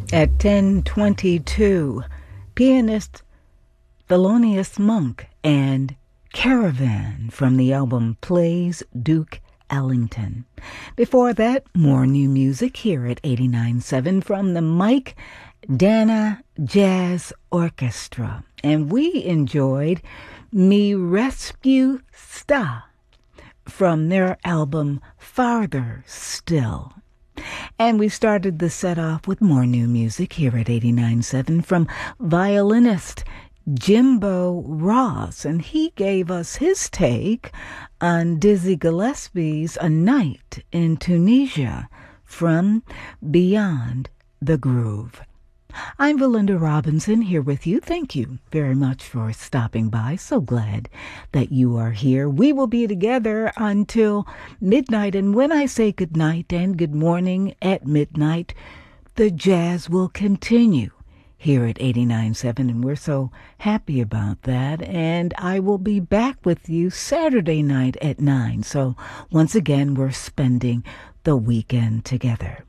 At 10:22, pianist Thelonious Monk and Caravan from the album Plays Duke Ellington. Before that, more new music here at 89.7 from the Mike Dana Jazz Orchestra. And we enjoyed Me Rescue Sta from their album Farther Still. And we started the set off with more new music here at 89.7 from violinist Jimbo Ross, and he gave us his take on Dizzy Gillespie's A Night in Tunisia from Beyond the Groove. I'm Belinda Robinson here with you. Thank you very much for stopping by. So glad that you are here. We will be together until midnight, and when I say good night and good morning at midnight, the jazz will continue here at 89.7, and we're so happy about that. And I will be back with you Saturday night at 9. So once again, we're spending the weekend together.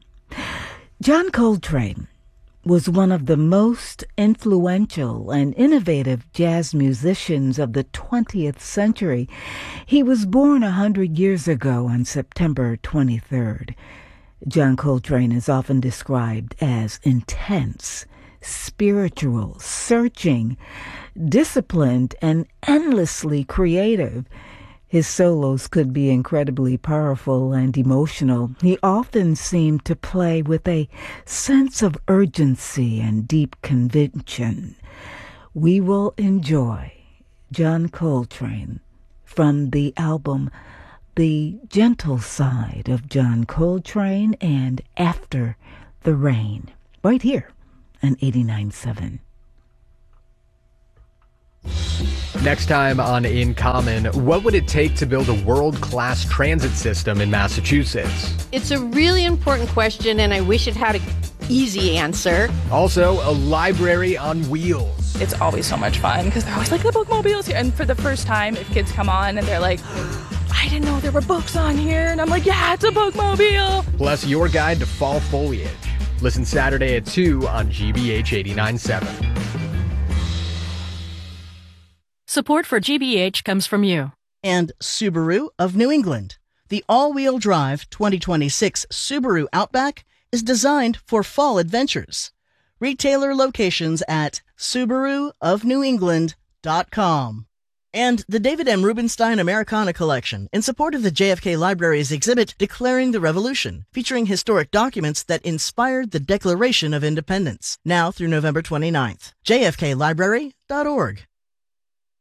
John Coltrane was one of the most influential and innovative jazz musicians of the 20th century. He was born 100 years ago on September 23rd. John Coltrane is often described as intense, spiritual, searching, disciplined, and endlessly creative. His solos could be incredibly powerful and emotional. He often seemed to play with a sense of urgency and deep conviction. We will enjoy John Coltrane from the album The Gentle Side of John Coltrane and After the Rain, right here on 89.7. Next time on In Common, what would it take to build a world-class transit system in Massachusetts? It's a really important question, and I wish it had an easy answer. Also, a library on wheels. It's always so much fun because they're always like, the bookmobile's here. And for the first time, if kids come on and they're like, I didn't know there were books on here. And I'm like, yeah, it's a bookmobile. Plus, your guide to fall foliage. Listen Saturday at 2 on GBH 89.7. Support for GBH comes from you. And Subaru of New England. The all-wheel drive 2026 Subaru Outback is designed for fall adventures. Retailer locations at SubaruofNewEngland.com. And the David M. Rubenstein Americana Collection in support of the JFK Library's exhibit Declaring the Revolution, featuring historic documents that inspired the Declaration of Independence, now through November 29th. jfklibrary.org.